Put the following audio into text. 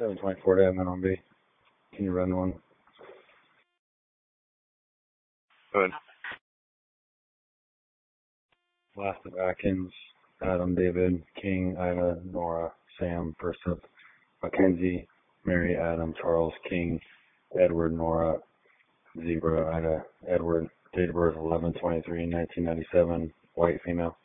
724 to admin on B. Can you run one? Good. Last of Atkins, Adam, David, King, Ida, Nora, Sam, Persip, Mackenzie, Mary, Adam, Charles, King, Edward, Nora, Zebra, Ida, Edward, date of birth 11/23/1997, white female.